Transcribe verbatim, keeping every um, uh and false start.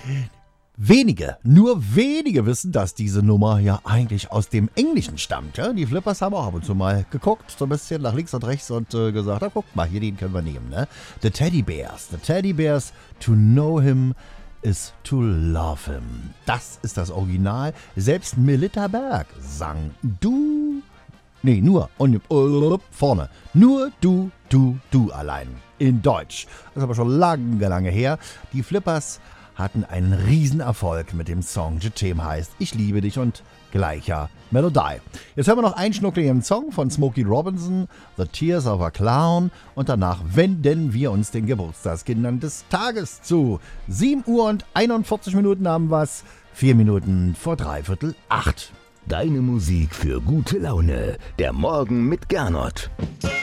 Wenige, nur wenige wissen, dass diese Nummer ja eigentlich aus dem Englischen stammt. Ja? Die Flippers haben auch ab und zu mal geguckt, so ein bisschen nach links und rechts und äh, gesagt, na guckt mal, hier, den können wir nehmen. Ne? The Teddy Bears, The Teddy Bears, to know him is to love him. Das ist das Original. Selbst Melitta Berg sang du, nee, nur, und, uh, vorne, nur du, du, du allein. In Deutsch. Das ist aber schon lange, lange her. Die Flippers hatten einen Riesenerfolg mit dem Song, der Thema heißt Ich liebe dich und gleicher Melodie. Jetzt hören wir noch einen schnuckligen Song von Smokey Robinson, The Tears of a Clown, und danach wenden wir uns den Geburtstagskindern des Tages zu. sieben Uhr und einundvierzig Minuten haben wir's, vier Minuten vor dreiviertel acht. Deine Musik für gute Laune, der Morgen mit Gernot.